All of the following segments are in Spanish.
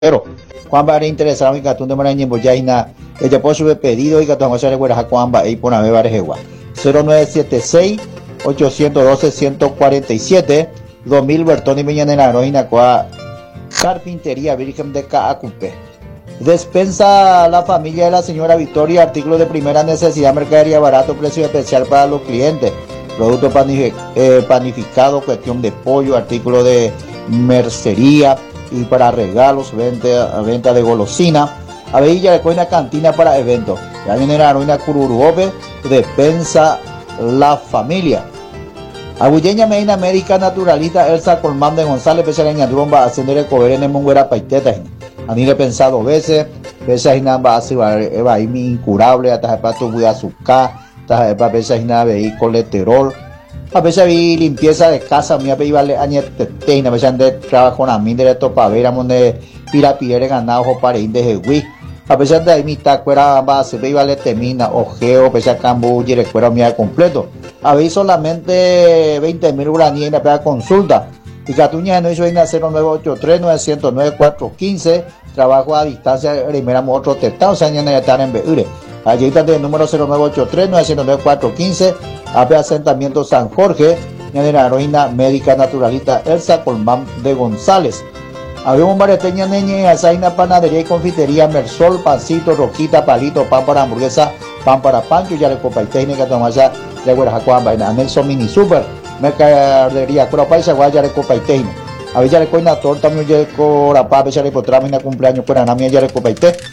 Pero Juan va a interesado en Catún de Marañembo Yaina, ella puede subir pedido y Catún José Regueraja Juan va a ir por Ave Barejegua 0976 812 147 2000 Bertoni Miñanera Roina Coa Carpintería Virgen de Caacupe. Despensa la familia de la señora Victoria, artículos de primera necesidad, mercadería barato, precio especial para los clientes, producto panificado, cuestión de pollo, artículos de mercería y para regalos, venta de golosina. Avella de Coina cantina para eventos. Ya viene la ruina Cururuope, despensa la familia. Agulleña Medina Médica Naturalista Elsa Colmán de González, Pesareña Dromba, ascender el cover en el Munguera Paiteta. Ani le pensado veces, pesa y nada, va a ir mi incurable, hasta el pato voy a azúcar, hasta el pato pesa y nada, veí colesterol. A veces vi limpieza de casa, mi apellido vale añetete, y a veces de trabajo en mí de topavera, donde pirapire ganado, para ir de jehuí. A veces de ahí mi tacuera base, ve y vale temina, ojeo, pesa cambu, y recuerdo mi completo. A veces solamente 20.000 uraníes en la pega consulta. Y Catuña no hizo en 0983 909 415, trabajo a distancia, primera otro testado, o sea, ya están en Beure. Allí está el número 0983 909 415, AP Asentamiento San Jorge, en la heroína médica naturalista Elsa Colmán de González. Había un bareteña neñe, asaina, panadería y confitería, Mersol, pancito, roquita, palito, pan para hamburguesa, pan para pancho, ya le copa y técnica, tomasa, de Guarajacuán, vaina, anexo mini super, mercadería, cura paisa, guaya, le copa y técnica. Había ya le coina torta, mi oye, cora, pa, ya le potrame, cumpleaños, para nada, ya le copa y té,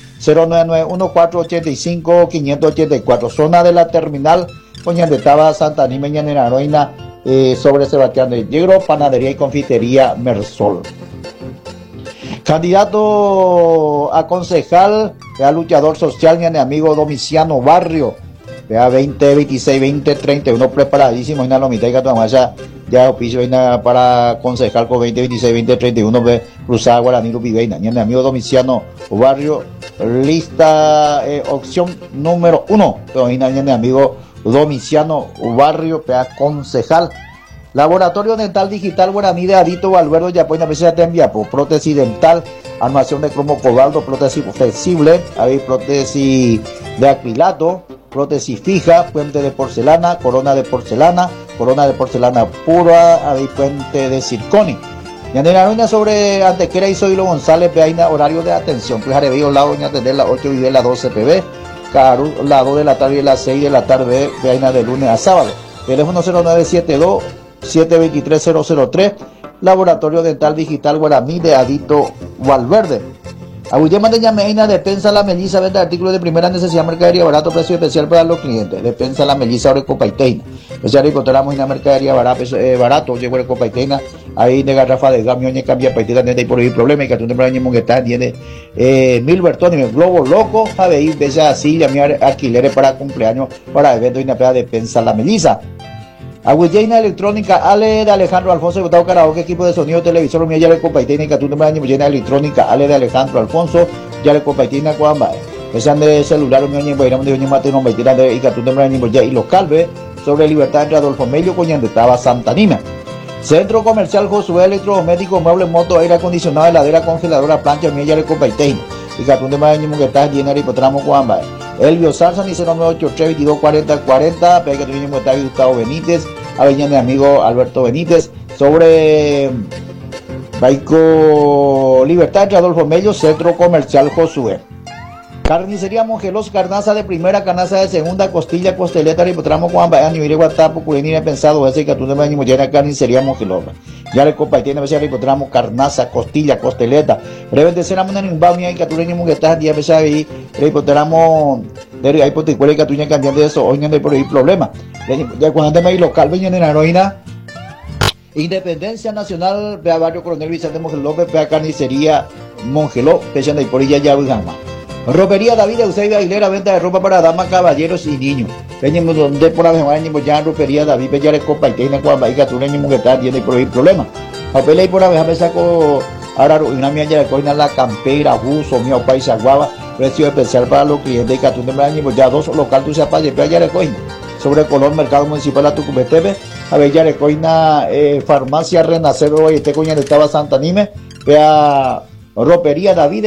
099-1485-584, zona de la terminal, donde estaba Santa Nimeña en la heroína, sobre Sebastián de Yegro, panadería y confitería, Mersol. Candidato a concejal, vea luchador social, mi amigo Domiciano Barrio, vea 20, 26, 20, 31, preparadísimo, y la mitad ya oficio para concejal con 20, 26, 20, 31, ve cruzada Guaraní Lupiveina, mi amigo Domiciano Barrio, lista, opción número 1, mi amigo Domiciano Barrio, vea concejal. Laboratorio Dental Digital Guaraní de Adito Valverde Yapoina Pesera Tembiapo, prótesis dental, armación de cromo cobalto, prótesis flexible, hay prótesis de acrilato, prótesis fija, puente de porcelana, corona de porcelana pura, hay puente de circonio. Yanera sobre Antequera y Zoilo González, Peaina, horario de atención, pues Arevío Lado, doña atender las 8 y las 12 pb, Caru, las 2 de la tarde y las 6 de la tarde, Peaina de lunes a sábado. Teléfono 0972 723-003, Laboratorio Dental Digital Guaraní de Adito Valverde. Agullema de Ñameina, despensa la melisa, venta de artículos de primera necesidad, mercadería barato, precio especial para los clientes. Despensa la melisa, Orecopa y Teina. Ya encontramos una mercadería barato, llegó Orecopa y Teina, ahí de garrafa de gamio, y cambia paitita, y por ahí problema, y que tú te pones en está, tiene mil bertones, el globo loco, a ver, veces así, llamar alquileres para cumpleaños, para eventos y una peda despensa la melisa. Agüilleina Electrónica, Ale de Alejandro Alfonso, Botado Karaoke, equipo de sonido, televisor, mi ya le copa y técnica, tú no me dañas, llena Electrónica, Ale de Alejandro Alfonso, ya le copa y técnica, cuamba, pesan de celular, mi oñe, voy a ir a mate, no me tiran de Icatú de Braña, ya y local, ve, sobre Libertad entre Adolfo Melio, coñan de Taba Santa Nina. Centro Comercial Josué, electrodoméstico, muebles, moto, aire acondicionado, heladera, congeladora, plancha, mi ya le copa y técnica, Icatú de Braña, que está llena de hipotramo, cuamba, Elvio Salsa, ni 0983 22 40 40, pega que tenemos está Gustavo Benítez, Avenida mi amigo Alberto Benítez, sobre Baico Libertad entre Adolfo Mello, Centro Comercial Josué. Carnicería Mongelos, carnaza de primera, carnaza de segunda, costilla, costeleta, ripotramo, Juan Bayán, y Guatapo, Curinina, pensado, ese que tú no me animo, llena carnicería Mongelos. Ya le copa y tiene a veces ripotramo, carnaza, costilla, costeleta. Revende será una nimbamia y catureño que estás día pesado y ripotramo, de ahí poticuela y catuña cambiando de eso, hoy no hay por ahí problema. Ya cuando te me local, ven en la heroína. Independencia Nacional, vea Barrio Coronel Vicente Mongeló López, vea carnicería Mongeló, pecha de por ella ya Gama. Ropería David Eusebio Aguilera, venta de ropa para damas, caballeros y niños. Veñemos donde por la semana ya ropería David Pellare copa y tiene cuamba y catureño que está tiene por ahí problema. Papel y por la vez me saco ahora una mía ya le coina la campera, buzo, mío paisa guava, precio especial para los clientes y catureño ya dos local tu sepas de ya le coina. Sobre color mercado municipal a Tucumetebe, a ver ya le coina farmacia Renacer, hoy este coña estaba Santa Nime, vea Ropería David